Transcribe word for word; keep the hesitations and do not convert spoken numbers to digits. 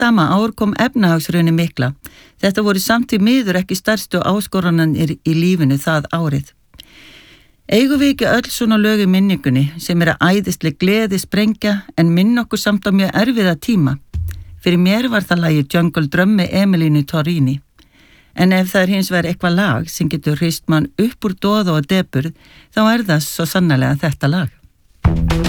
sama ár kom efnahagshrunið mikla. Þetta voru samt í miður ekki stærstu áskoranir í lífinu það árið. Eigum við ekki öll svona lög í minningunni sem er að æðisleg gleði sprengja en minna okkur samt á mjög erfiða tíma. Fyrir mér var það lagið Jungle Drum með Emilínu Torrini. En ef það er hins vegar eitthvað lag sem getur hrist mann upp úr doða og depurð, þá er það svo sannarlega þetta lag.